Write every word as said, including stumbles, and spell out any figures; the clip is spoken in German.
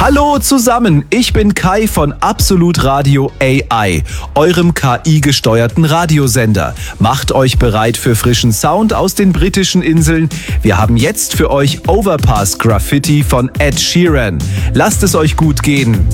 Hallo zusammen, ich bin Kai von Absolut Radio A I, eurem K I-gesteuerten Radiosender. Macht euch bereit für frischen Sound aus den britischen Inseln. Wir haben jetzt für euch Overpass Graffiti von Ed Sheeran. Lasst es euch gut gehen.